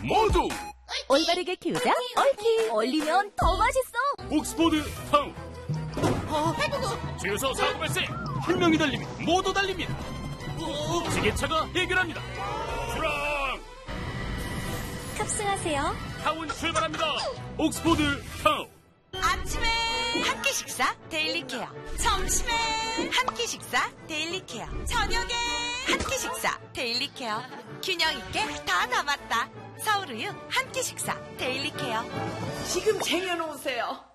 모두 올바르게 키우자 얽히. 얼리면 더 맛있어. 옥스포드 타운. 주유소 사고 발생. 한 명이 달리면 모두 달립니다. 지게차가 해결합니다. 출항. 탑승하세요. 타운 출발합니다. 옥스포드 타운. 아침에 한 끼 식사 데일리 케어, 점심에 한 끼 식사 데일리 케어, 저녁에 한 끼 식사 데일리 케어. 균형 있게 다 담았다. 서울우유 한 끼 식사 데일리 케어. 지금 쟁여놓으세요.